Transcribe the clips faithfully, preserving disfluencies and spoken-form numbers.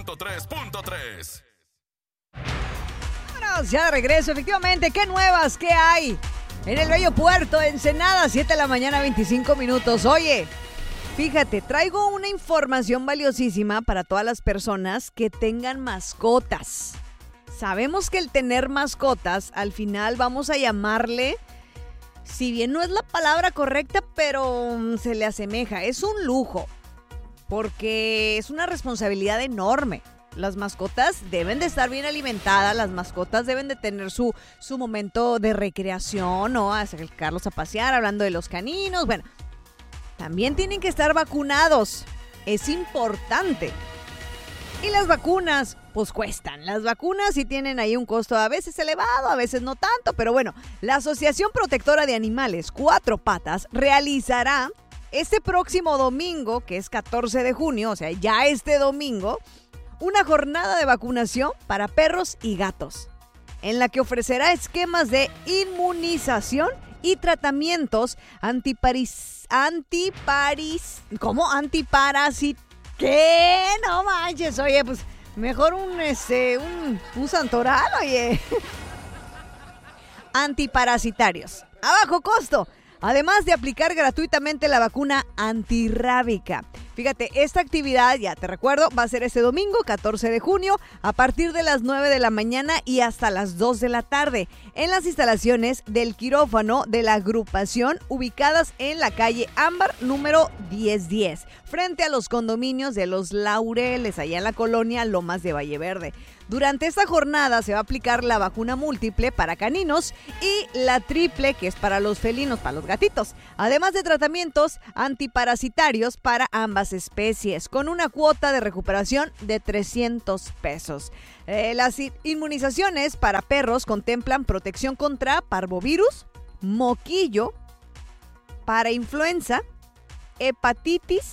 ciento tres punto tres. Vámonos, ya de regreso. Efectivamente, ¿qué nuevas? ¿Qué hay? En el bello puerto de Ensenada, siete de la mañana, veinticinco minutos. Oye, fíjate, traigo una información valiosísima para todas las personas que tengan mascotas. Sabemos que el tener mascotas, al final vamos a llamarle, si bien no es la palabra correcta, pero se le asemeja, es un lujo, porque es una responsabilidad enorme. Las mascotas deben de estar bien alimentadas, las mascotas deben de tener su, su momento de recreación, ¿no? Acercarlos a pasear, hablando de los caninos. Bueno, también tienen que estar vacunados, es importante. Y las vacunas, pues cuestan. Las vacunas sí tienen ahí un costo a veces elevado, a veces no tanto, pero bueno, la Asociación Protectora de Animales Cuatro Patas realizará este próximo domingo, que es catorce de junio, o sea, ya este domingo, una jornada de vacunación para perros y gatos, en la que ofrecerá esquemas de inmunización y tratamientos antiparis, antiparis, ¿cómo? Antiparasit, ¿qué? No manches, oye, pues mejor un, este, un, un santoral, oye. Antiparasitarios, a bajo costo, además de aplicar gratuitamente la vacuna antirrábica. Fíjate, esta actividad, ya te recuerdo, va a ser este domingo, catorce de junio, a partir de las nueve de la mañana y hasta las dos de la tarde, en las instalaciones del quirófano de la agrupación, ubicadas en la calle Ámbar, número diez diez, frente a los condominios de Los Laureles, allá en la colonia Lomas de Valle Verde. Durante esta jornada se va a aplicar la vacuna múltiple para caninos y la triple, que es para los felinos, para los gatitos, además de tratamientos antiparasitarios para ambas especies, con una cuota de recuperación de trescientos pesos. Eh, las inmunizaciones para perros contemplan protección contra parvovirus, moquillo, para influenza, hepatitis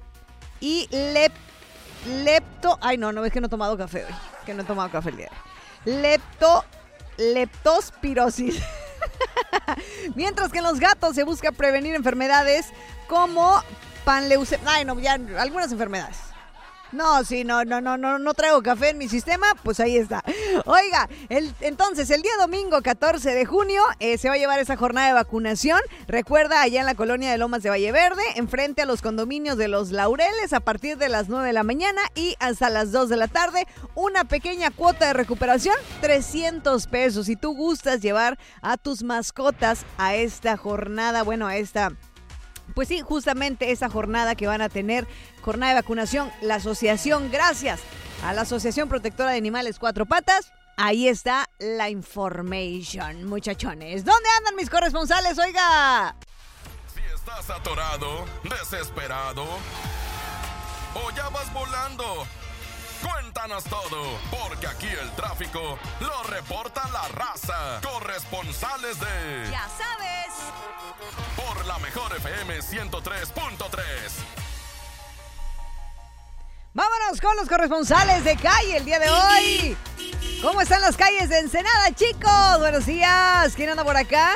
y lep, lepto... Ay, no, no, es que no he tomado café hoy. Que no he tomado café el día de hoy. Lepto, leptospirosis. Mientras que en los gatos se busca prevenir enfermedades como panleucemia. Ay, no, ya algunas enfermedades. No, sí, no, no, no, no, no traigo café en mi sistema, pues ahí está. Oiga, el, entonces el día domingo catorce de junio eh, se va a llevar esa jornada de vacunación. Recuerda, allá en la colonia de Lomas de Valle Verde, enfrente a los condominios de Los Laureles, a partir de las nueve de la mañana y hasta las dos de la tarde. Una pequeña cuota de recuperación, trescientos pesos. Si tú gustas llevar a tus mascotas a esta jornada, bueno, a esta... Pues sí, justamente esa jornada que van a tener, jornada de vacunación, la asociación, gracias a la Asociación Protectora de Animales Cuatro Patas, ahí está la information, muchachones. ¿Dónde andan mis corresponsales, oiga? Si estás atorado, desesperado o ya vas volando, cuéntanos todo, porque aquí el tráfico lo reporta la raza. Corresponsales de... Ya sabes. Por la mejor F M ciento tres punto tres. Vámonos con los corresponsales de calle el día de hoy. ¿Cómo están las calles de Ensenada, chicos? Buenos días. ¿Quién anda por acá?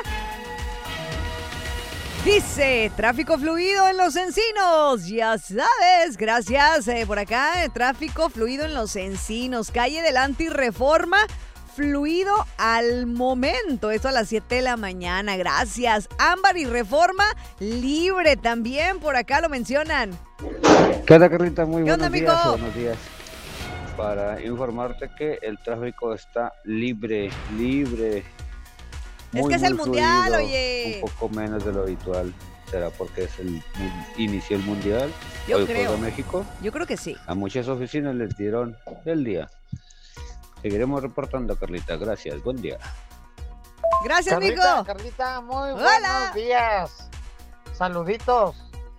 Dice, tráfico fluido en Los Encinos. Ya sabes, gracias. Eh, por acá, tráfico fluido en Los Encinos. Calle del Antirreforma, fluido al momento. Esto a las siete de la mañana. Gracias. Ámbar y Reforma, libre también. Por acá lo mencionan. ¿Qué onda, Carlita? Muy ¿Qué onda, buenos días. amigo? Buenos días. Para informarte que el tráfico está libre, libre. Es Muy, que es el muy mundial, fluido, oye. Un poco menos de lo habitual. ¿Será porque es el inició el mundial? Yo Hoy creo. juega México. Yo creo que sí. A muchas oficinas les dieron el día. Seguiremos reportando, Carlita. Gracias. Buen día. Gracias, Carlita, amigo. Carlita, muy Hola. buenos días. Saluditos.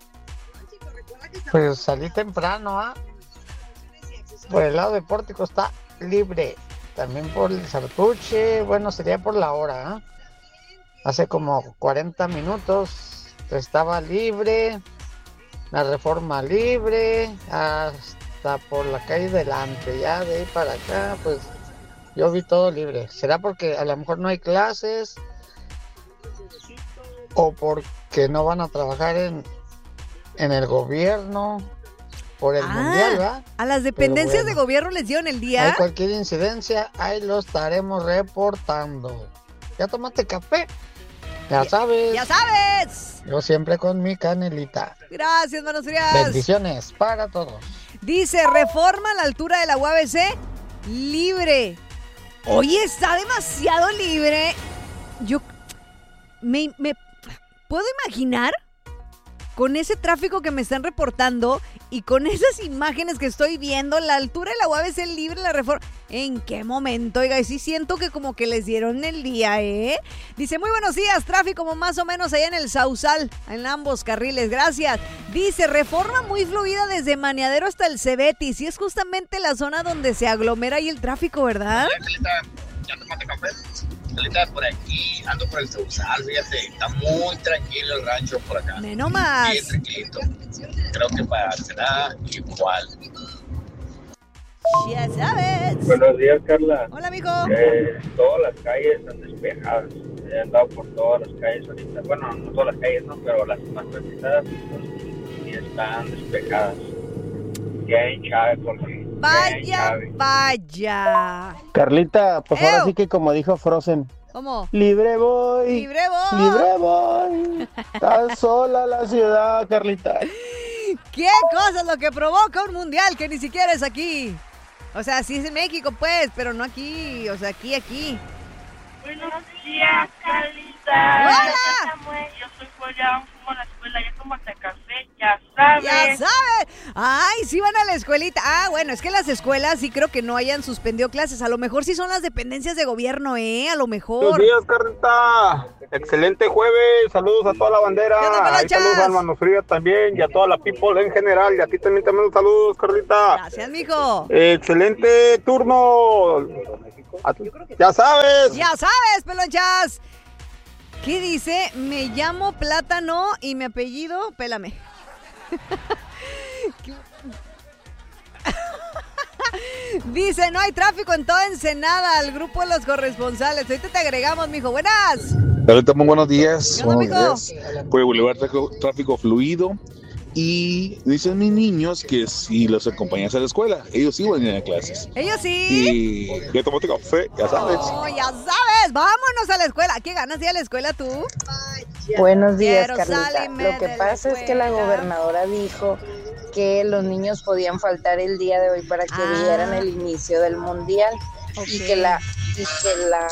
Pues salí temprano, ¿ah? Por el lado de Pórtico está libre. También por el Sartuche, bueno, sería por la hora, ¿ah? Hace como cuarenta minutos estaba libre. La Reforma libre. Hasta por la calle delante. Ya de ahí para acá, pues yo vi todo libre. ¿Será porque a lo mejor no hay clases? ¿O porque no van a trabajar en, en el gobierno? por el Ah, mundial, ¿verdad? A las dependencias bueno. de gobierno les dieron el día. Hay cualquier incidencia, ahí lo estaremos reportando. ¿Ya tomaste café? Ya sabes. ¡Ya sabes! Yo siempre con mi canelita. Gracias, buenos días. Bendiciones para todos. Dice, reforma a la altura de la U A B C libre. Oye, está demasiado libre. Yo me, me puedo imaginar con ese tráfico que me están reportando y con esas imágenes que estoy viendo, la altura de la U A B C libre, la reforma. ¿En qué momento? Oiga, y sí siento que como que les dieron el día, ¿eh? Dice, muy buenos días, tráfico como más o menos allá en el Sausal, en ambos carriles, gracias. Dice, reforma muy fluida desde Maniadero hasta el Cebetis, y es justamente la zona donde se aglomera ahí el tráfico, ¿verdad? ¿Ya tomaste café? Ahorita por aquí, ando por el Sausal, fíjate, está muy tranquilo el rancho por acá. Menos más. Bien tranquilito. Creo que para será igual. Ya sabes. Buenos días, Carla. Hola, amigo. Eh, todas las calles están despejadas. He andado por todas las calles ahorita. Bueno, no todas las calles, no, pero las más transitadas pues, sí están despejadas. Bien, Chávez, porque... Vaya, vaya. Carlita, pues ahora Eo. sí que como dijo Frozen, ¿Cómo? libre voy, Libre voy. libre voy, tan sola la ciudad, Carlita. ¿Qué cosa es lo que provoca un mundial que ni siquiera es aquí? O sea, sí es en México, pues, pero no aquí. O sea, aquí, aquí. Buenos días, Carlita. ¡Hola! Ya Samuel, yo soy Julián, fumo a la escuela, ya tomaste café, ya sabes. Ya sabes. Ay, sí van a la escuelita. Ah, bueno, es que las escuelas sí creo que no hayan suspendido clases. A lo mejor sí son las dependencias de gobierno, ¿eh? A lo mejor. Buenos días, Carlita. Excelente jueves. Saludos a toda la bandera. ¿Qué onda, Ahí saludos a Hermano Fría también y a toda la people en general. Y a ti también te mando saludos, Carlita. Gracias, mijo. Eh, excelente turno. A tu- Ya sabes. Ya sabes, pelonchas. ¿Qué dice? Me llamo Plátano y mi apellido, pélame. Dice, no hay tráfico en toda Ensenada, al grupo de los corresponsales. Ahorita te agregamos, mijo. Buenas. Carlita, muy buenos días. ¿Qué onda, Buenos mijo? días. Por el Boulevard tráfico, tráfico fluido. Y dicen mis niños que si los acompañas a la escuela, ellos sí van a ir a clases. Ellos sí. Y ya tomaste café, ya sabes. Oh, ya sabes. Vámonos a la escuela. ¿Qué ganas de ir a la escuela tú? Buenos días, Quiero Carlita. salirme Lo que de la pasa es que la escuela. gobernadora dijo que los niños podían faltar el día de hoy para que Ah. vieran el inicio del mundial y Ok. que la y que la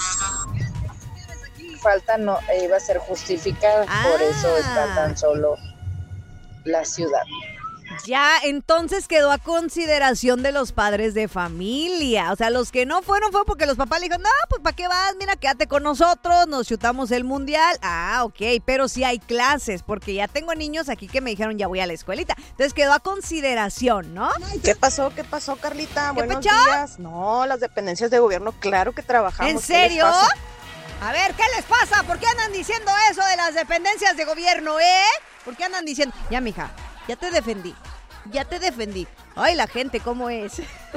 falta no iba a ser justificada, por eso Ah. está tan solo la ciudad. Ya, entonces quedó a consideración de los padres de familia. O sea, los que no fueron fue porque los papás le dijeron, no, pues ¿para qué vas? Mira, quédate con nosotros, nos chutamos el mundial. Ah, ok, pero sí hay clases, porque ya tengo niños aquí que me dijeron, ya voy a la escuelita. Entonces quedó a consideración, ¿no? ¿Qué pasó? ¿Qué pasó, Carlita? ¿Qué Buenos pacho? días. No, las dependencias de gobierno, claro que trabajamos. ¿En ¿Qué les serio? pasa? A ver, ¿qué les pasa? ¿Por qué andan diciendo eso de las dependencias de gobierno, eh? ¿Por qué andan diciendo? Ya, mija, ya te defendí. Ya te defendí. Ay, la gente, ¿cómo es?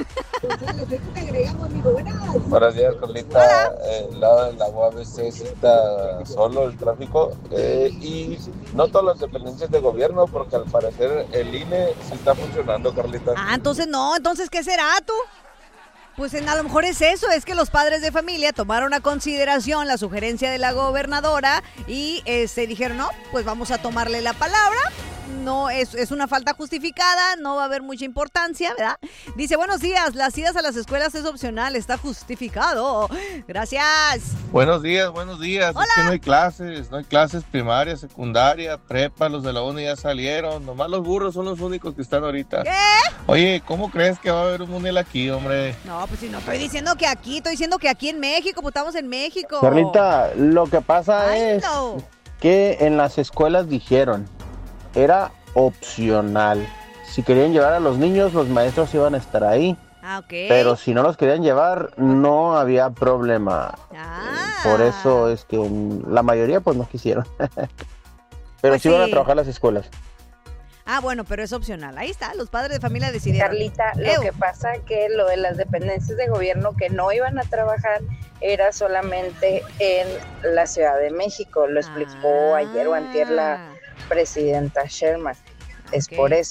Buenos días, Carlita. El lado de la U A B C sí está solo el tráfico eh, y no todas las dependencias de gobierno, porque al parecer el I N E sí está funcionando, Carlita. Ah, entonces no, entonces ¿qué será tú? Pues en, a lo mejor es eso, es que los padres de familia tomaron a consideración la sugerencia de la gobernadora y este, dijeron, no, pues vamos a tomarle la palabra. No, es, es una falta justificada, no va a haber mucha importancia, ¿verdad? Dice, buenos días, las idas a las escuelas es opcional, está justificado. Gracias. Buenos días, buenos días. Hola. Es que no hay clases, no hay clases primaria, secundaria, prepa, los de la uni ya salieron. Nomás los burros son los únicos que están ahorita. ¿Qué? Oye, ¿cómo crees que va a haber un mundial aquí, hombre? No, pues si no estoy diciendo que aquí, estoy diciendo que aquí en México, pues estamos en México. Carlita, lo que pasa Ay, es no. que en las escuelas dijeron, era opcional. Si querían llevar a los niños, los maestros iban a estar ahí. Ah, ok. Pero si no los querían llevar, no había problema. Ah. Por eso es que mm, la mayoría pues no quisieron. Pero Pues sí van a sí. trabajar las escuelas. Ah, bueno, pero es opcional. Ahí está, los padres de familia decidieron. Carlita, lo Ew. que pasa que lo de las dependencias de gobierno que no iban a trabajar era solamente en la Ciudad de México. Lo explicó ayer o antier la presidenta Sherman. Es Ok. por eso,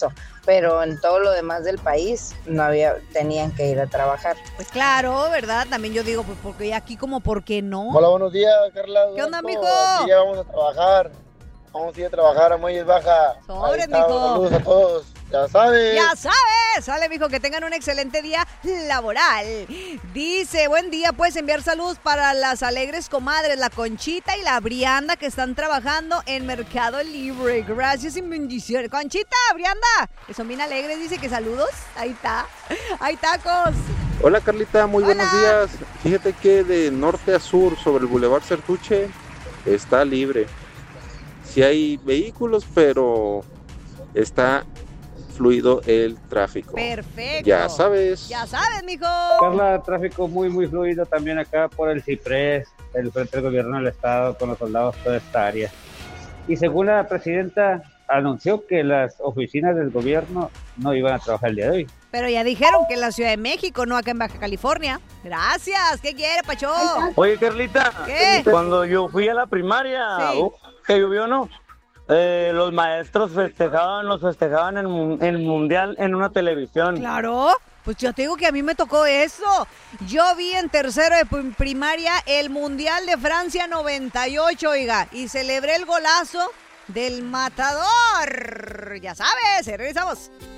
pero en todo lo demás del país no había, tenían que ir a trabajar. Pues claro, ¿verdad? También yo digo, pues porque aquí como, ¿por qué no? Hola, buenos días, Carla. ¿Qué onda, mijo? Aquí ya vamos a trabajar. Vamos a ir a trabajar a Muelles Baja. Sobres, Ahí está, mijo. saludos a todos. Ya sabes. Ya sabes. Sale, mijo, que tengan un excelente día laboral. Dice, buen día, puedes enviar saludos para las alegres comadres, la Conchita y la Brianda, que están trabajando en Mercado Libre. Gracias y bendiciones. Conchita, Brianda, que son bien alegres, dice que saludos. Ahí está. Hay tacos. Hola, Carlita, muy Hola. buenos días. Fíjate que de norte a sur, sobre el Boulevard Sertuche, está libre. Sí hay vehículos, pero está fluido el tráfico. Perfecto. Ya sabes. Ya sabes, mijo. Carla, tráfico muy, muy fluido también acá por el Ciprés, el frente del gobierno del estado con los soldados, toda esta área. Y según la presidenta, anunció que las oficinas del gobierno no iban a trabajar el día de hoy. Pero ya dijeron que en la Ciudad de México, no acá en Baja California. Gracias. ¿Qué quiere, Pacho? Oye, Carlita, ¿Qué? cuando yo fui a la primaria, Sí. uh, que llovió, ¿no? Eh, los maestros festejaban, los festejaban en el mundial en una televisión. Claro, pues yo te digo que a mí me tocó eso. Yo vi en tercero de primaria el Mundial de Francia noventa y ocho, oiga, y celebré el golazo del Matador. Ya sabes, regresamos.